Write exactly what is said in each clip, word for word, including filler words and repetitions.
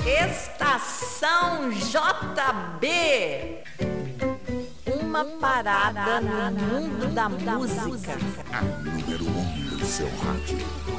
Estação J B. Uma parada no mundo da música. A número um no seu rádio.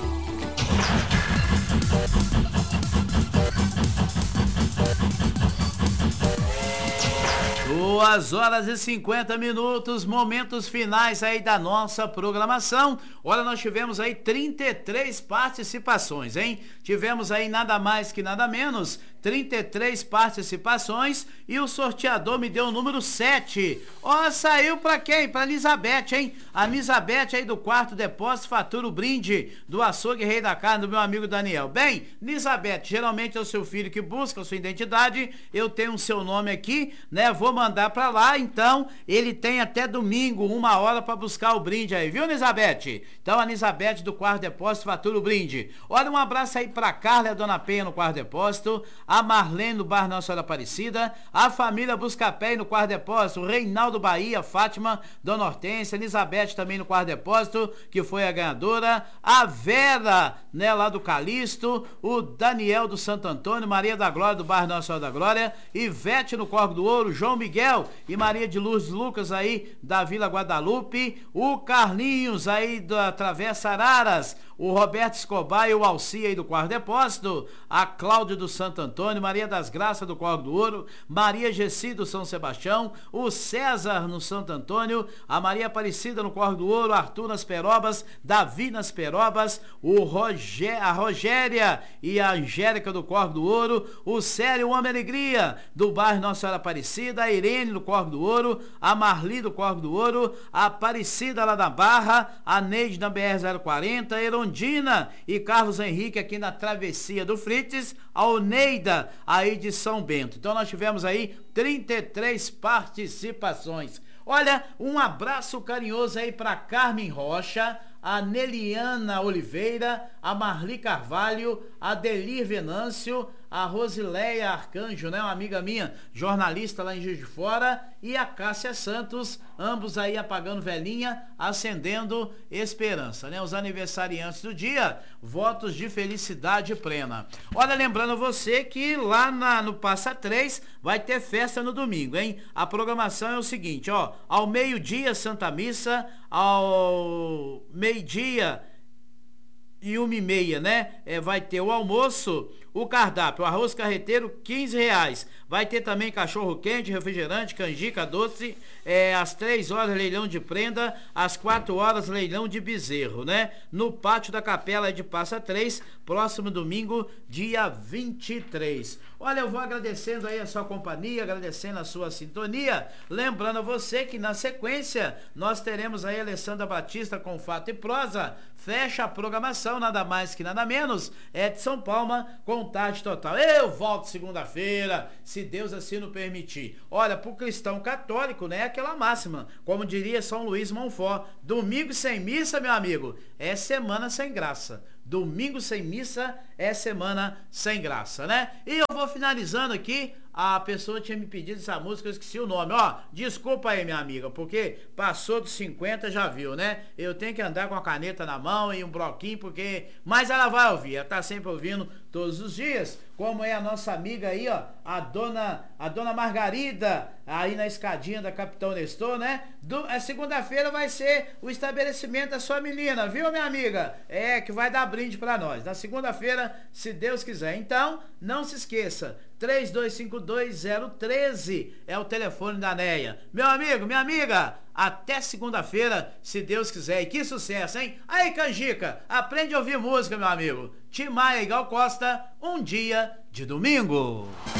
Duas horas e cinquenta minutos, momentos finais aí da nossa programação. Olha, nós tivemos aí trinta e três participações, hein? Tivemos aí nada mais que nada menos, trinta e três participações e o sorteador me deu o número sete. Ó, saiu pra quem? Pra Elizabeth, hein? A Elizabeth aí do quarto depósito fatura o brinde do açougue Rei da Carne do meu amigo Daniel. Bem, Elizabeth, geralmente é o seu filho que busca a sua identidade, eu tenho o seu nome aqui, né? Vou mandar pra lá, então ele tem até domingo, uma hora pra buscar o brinde aí, viu, Elizabeth? Então a Elizabeth do quarto depósito fatura o brinde. Olha, um abraço aí pra Carla e a Dona Penha no quarto depósito, a Marlene no bar Nossa Senhora Aparecida, a família Buscapé no quarto depósito, Reinaldo Bahia, Fátima, Dona Hortência, Elizabeth também no quarto depósito, que foi a ganhadora, a Vera, né, lá do Calixto, o Daniel do Santo Antônio, Maria da Glória do bar Nossa Senhora da Glória, Ivete no Corvo do Ouro, João Miguel e Maria de Lourdes Lucas aí da Vila Guadalupe, o Carlinhos aí da Travessa Araras, o Roberto Escobar e o Alci aí do quarto depósito, a Cláudia do Santo Antônio, Maria das Graças do Corvo do Ouro, Maria Gessi do São Sebastião, o César no Santo Antônio, a Maria Aparecida no Corvo do Ouro, Arthur nas Perobas, Davi nas Perobas, o Rogé, a Rogéria e a Angélica do Corvo do Ouro, o Célio, o Homem Alegria do bairro Nossa Senhora Aparecida, a Irene do Corvo do Ouro, a Marli do Corvo do Ouro, a Aparecida lá da Barra, a Neide da B R zero quarenta, a Erondina e Carlos Henrique aqui na Travessia do Frites, a Oneida aí de São Bento. Então nós tivemos aí trinta e três participações. Olha, um abraço carinhoso aí para Carmen Rocha, a Neliana Oliveira, a Marli Carvalho, a Delir Venâncio, a Rosileia Arcanjo, né, uma amiga minha, jornalista lá em Juiz de Fora, e a Cássia Santos, ambos aí apagando velhinha, acendendo esperança, né? Os aniversariantes do dia, votos de felicidade plena. Olha, lembrando você que lá na, no Passa Três vai ter festa no domingo, hein? A programação é o seguinte, ó, ao meio-dia Santa Missa, ao meio-dia e uma e meia, né? É, vai ter o almoço, o cardápio, o arroz carreteiro, quinze reais. Vai ter também cachorro quente, refrigerante, canjica, doce. É, às três horas, leilão de prenda. Às quatro horas, leilão de bezerro, né? No pátio da Capela de Passa Três, próximo domingo, dia vinte e três. Olha, eu vou agradecendo aí a sua companhia, agradecendo a sua sintonia. Lembrando a você que na sequência nós teremos aí a Alessandra Batista com Fato e Prosa. Fecha a programação, nada mais que nada menos, Edson Palma com Tarde Total. Eu volto segunda-feira, se Deus assim nos permitir. Olha, pro cristão católico, né, aquela máxima, como diria São Luís Monfort, domingo sem missa, meu amigo, é semana sem graça. Domingo sem missa é semana sem graça, né? E eu vou finalizando aqui. A pessoa tinha me pedido essa música, eu esqueci o nome. Ó, desculpa aí, minha amiga, porque passou dos cinquenta, já viu, né? Eu tenho que andar com a caneta na mão e um bloquinho, porque... Mas ela vai ouvir, ela tá sempre ouvindo todos os dias. Como é a nossa amiga aí, ó, a dona, a dona Margarida, aí na escadinha da Capitão Nestor, né? Do, a segunda-feira vai ser o estabelecimento da sua menina, viu, minha amiga? É, que vai dar brinde pra nós. Na segunda-feira, se Deus quiser. Então, não se esqueça, três dois cinco dois zero um três é o telefone da Neia. Meu amigo, minha amiga, até segunda-feira, se Deus quiser. E que sucesso, hein? Aí, canjica, aprende a ouvir música, meu amigo. Tim Maia e Gal Costa, um dia de domingo.